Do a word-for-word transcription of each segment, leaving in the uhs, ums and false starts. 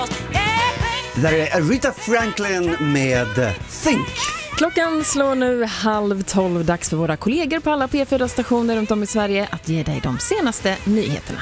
Det där är Aretha Franklin med Think. Klockan slår nu halv tolv, dags för våra kollegor på alla P fyra-stationer runt om i Sverige att ge dig de senaste nyheterna.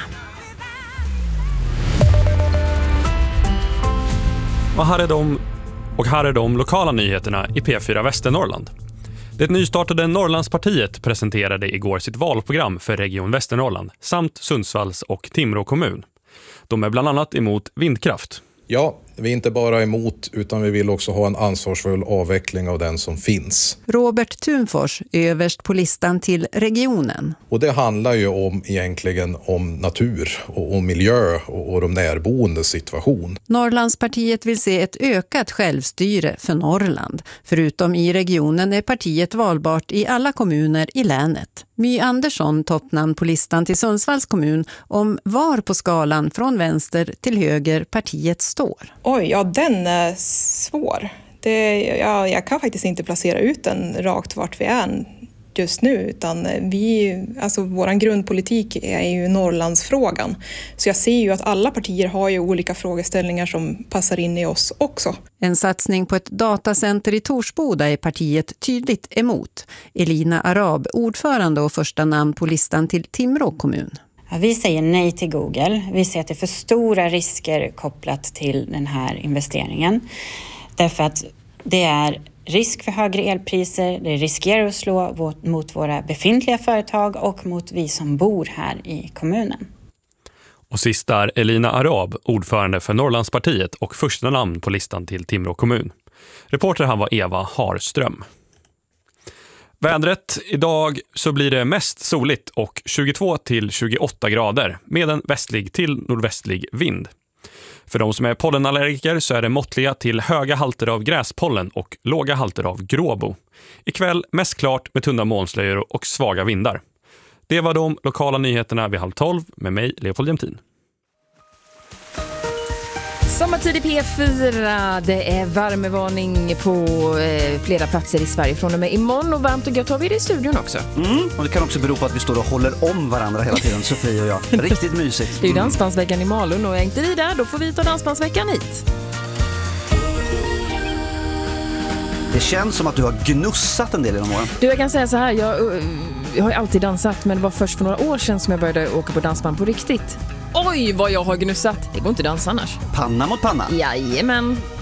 Och här är de, och här är de lokala nyheterna i P fyra Västernorrland. Det nystartade Norrlandspartiet presenterade igår sitt valprogram för Region Västernorrland samt Sundsvalls och Timrå kommun. De är bland annat emot vindkraft. Ja, vi är inte bara emot utan vi vill också ha en ansvarsfull avveckling av den som finns. Robert Thunfors, överst på listan till regionen. Och det handlar ju om egentligen om natur och om miljö och, och de närboendes situation. Norrlandspartiet vill se ett ökat självstyre för Norrland. Förutom i regionen är partiet valbart i alla kommuner i länet. My Andersson, toppnamn på listan till Sundsvalls kommun, om var på skalan från vänster till höger partiet står. Oj, ja den är svår. Det, ja, jag kan faktiskt inte placera ut den rakt vart vi är just nu, utan vi, alltså våran grundpolitik är ju Norrlandsfrågan. Så jag ser ju att alla partier har ju olika frågeställningar som passar in i oss också. En satsning på ett datacenter i Torsboda är partiet tydligt emot. Elina Arab, ordförande och första namn på listan till Timrå kommun. Ja, vi säger nej till Google. Vi ser att det är för stora risker kopplat till den här investeringen. Därför att det är risk för högre elpriser, det riskerar att slå mot våra befintliga företag och mot vi som bor här i kommunen. Och sist är Elina Arab, ordförande för Norrlandspartiet och första namn på listan till Timrå kommun. Reporter han var Eva Harström. Vädret, idag så blir det mest soligt och tjugotvå till tjugoåtta grader med en västlig till nordvästlig vind. För de som är pollenallergiker så är det måttliga till höga halter av gräspollen och låga halter av gråbo. Ikväll mest klart med tunna molnslöjor och svaga vindar. Det var de lokala nyheterna vid halv tolv med mig, Leopold Jämtin. Sommartid i P fyra, det är värmevarning på eh, flera platser i Sverige från och med imorgon, och varmt och gött har vi det i studion också. Mm, och det kan också bero på att vi står och håller om varandra hela tiden, Sofie och jag. Riktigt mysigt. Det är ju dansbandsveckan i Malung, och är inte vi där, då får vi ta dansbandsveckan hit. Det känns som att du har gnussat en del genom åren. Du, jag kan säga så här, jag, uh, jag har ju alltid dansat, men det var först för några år sedan som jag började åka på dansband på riktigt. Oj, vad jag har gnussat. Det går inte att dansa annars. Panna mot panna. Jajamän.